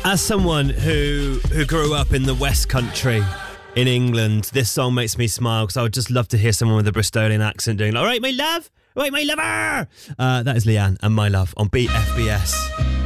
As someone who grew up in the West Country in England, this song makes me smile because I would just love to hear someone with a Bristolian accent doing, all right, my love, all right, my lover. That is Leanne and My Love on Beat FBS.